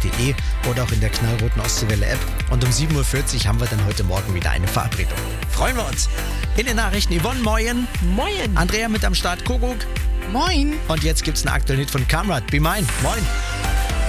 radio8.de oder auch in der knallroten Ostseewelle-App. Und um 7.40 Uhr haben wir dann heute Morgen wieder eine Verabredung. Freuen wir uns. In den Nachrichten Yvonne, moin. Moin. Andrea mit am Start, Kuckuck. Moin. Und jetzt gibt's einen aktuellen Hit von Kamrat, Be Mine. Moin.